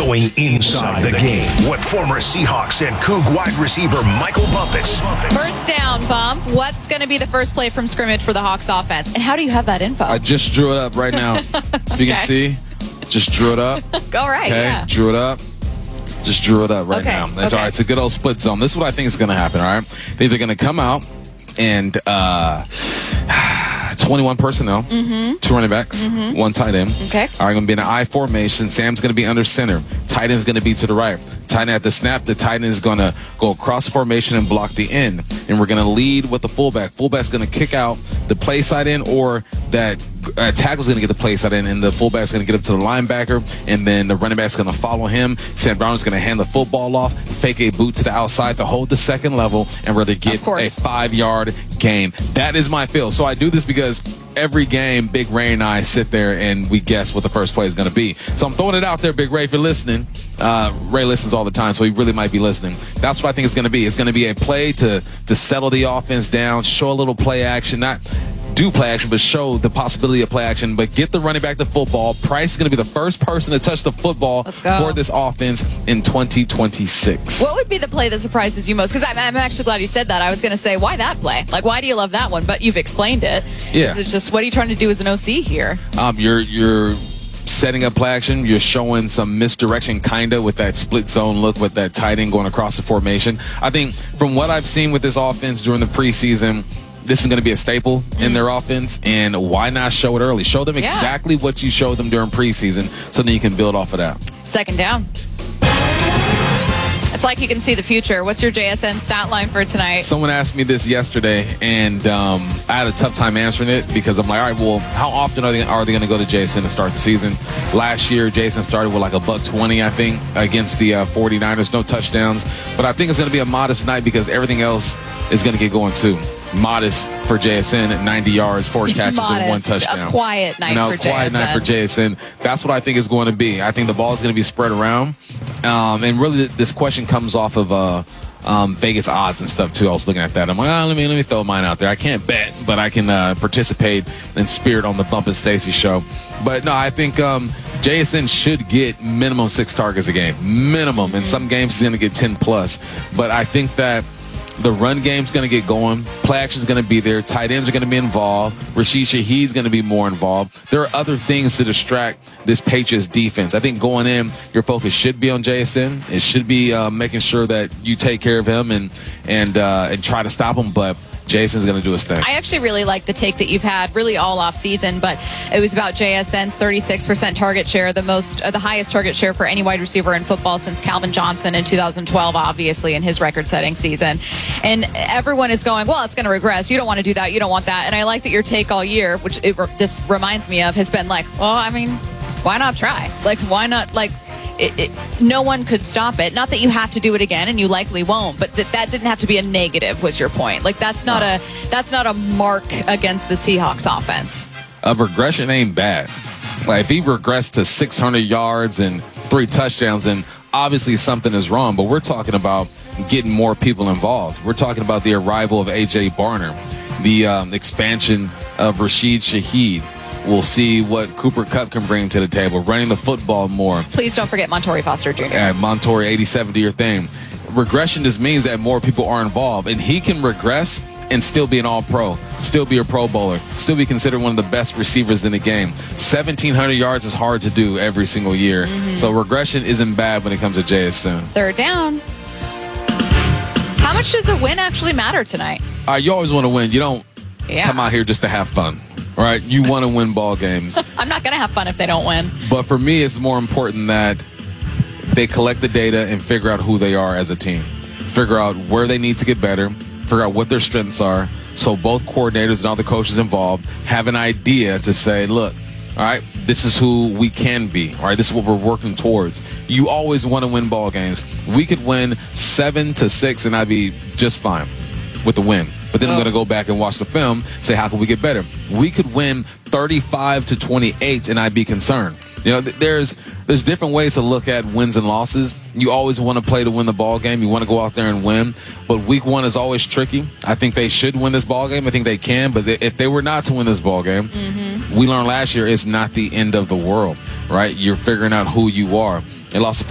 Going inside the game with former Seahawks and Coug wide receiver Michael Bumpus. First down, Bump. What's going to be the first play from scrimmage for the Hawks offense? And how do you have that info? I just drew it up right now. If you can see, just drew it up. Go right, okay, yeah. Drew it up. Just drew it up right now. That's all right. It's a good old split zone. This is what I think is going to happen, all right? They're either going to come out and 21 personnel, 2 running backs, 1 tight end. Okay. All right, going to be in an I formation. Sam's going to be under center. Tight end's going to be to the right. Tight end at the snap, the tight end is going to go across the formation and block the end. And we're going to lead with the fullback. Fullback's going to kick out the play side in, or that tackle's going to get the play side in, and the fullback's going to get up to the linebacker, and then the running back's going to follow him. Sam Brown's going to hand the football off, fake a boot to the outside to hold the second level, and really get a 5-yard gain. That is my feel. So I do this because every game, Big Ray and I sit there and we guess what the first play is going to be. So I'm throwing it out there, Big Ray, if you're listening. Ray listens all the time, so he really might be listening. That's what I think it's going to be. It's going to be a play to settle the offense down, show a little play action, not do play action, but show the possibility of play action, but get the running back the football. Price is going to be the first person to touch the football for this offense in 2026. What would be the play that surprises you most? Because I'm actually glad you said that. I was going to say, why that play? Like, why do you love that one? But you've explained it. Yeah. Is it just, what are you trying to do as an OC here? You're setting up play action. You're showing some misdirection, kind of, with that split zone look, with that tight end going across the formation. I think from what I've seen with this offense during the preseason, this is going to be a staple in their offense, and why not show it early? Show them exactly what you showed them during preseason, so then you can build off of that. Second down. It's like you can see the future. What's your JSN stat line for tonight? Someone asked me this yesterday, and I had a tough time answering it because I'm like, all right, well, how often are they going to go to JSN to start the season? Last year, JSN started with like $120, I think, against the 49ers. No touchdowns. But I think it's going to be a modest night because everything else is going to get going too. Modest for JSN at 90 yards, 4 catches, and 1 touchdown. A quiet night for JSN. Quiet night for JSN. That's what I think is going to be. I think the ball is going to be spread around. And really, this question comes off of Vegas odds and stuff, too. I was looking at that. I'm like, let me throw mine out there. I can't bet, but I can participate in spirit on the Bump and Stacy show. But, no, I think JSN should get minimum 6 targets a game. Minimum. In some games, he's going to get 10+. But I think that the run game's going to get going. Play action's going to be there. Tight ends are going to be involved. Rashid Shaheed's going to be more involved. There are other things to distract this Patriots defense. I think going in, your focus should be on JSN. It should be making sure that you take care of him and try to stop him. But Jason's going to do his thing. I actually really like the take that you've had really all off season, but it was about JSN's 36% target share, the highest target share for any wide receiver in football since Calvin Johnson in 2012, obviously, in his record-setting season. And everyone is going, well, it's going to regress. You don't want to do that. You don't want that. And I like that your take all year, which it just reminds me of, has been like, well, I mean, why not try? Like, why not, like, no one could stop it. Not that you have to do it again, and you likely won't, but that didn't have to be a negative, was your point. Like, that's not a mark against the Seahawks offense. Regression ain't bad. Like, if he regressed to 600 yards and 3 touchdowns, then obviously something is wrong. But we're talking about getting more people involved. We're talking about the arrival of A.J. Barner, the expansion of Rashid Shaheed. We'll see what Cooper Kupp can bring to the table, running the football more. Please don't forget Montori Foster Jr. Montori, 87 to your thing. Regression just means that more people are involved, and he can regress and still be an all-pro, still be a Pro Bowler, still be considered one of the best receivers in the game. 1,700 yards is hard to do every single year. So regression isn't bad when it comes to JSN. Third down. How much does a win actually matter tonight? You always want to win. You don't come out here just to have fun. All right, you want to win ball games. I'm not going to have fun if they don't win. But for me, it's more important that they collect the data and figure out who they are as a team. Figure out where they need to get better. Figure out what their strengths are. So both coordinators and all the coaches involved have an idea to say, look, all right, this is who we can be. All right, this is what we're working towards. You always want to win ball games. We could win 7-6, and I'd be just fine with the win. But then I'm going to go back and watch the film, say, how can we get better? We could win 35-28, and I'd be concerned. You know, there's different ways to look at wins and losses. You always want to play to win the ball game. You want to go out there and win. But week 1 is always tricky. I think they should win this ball game. I think they can. But if they were not to win this ball game, we learned last year it's not the end of the world, right? You're figuring out who you are. They lost the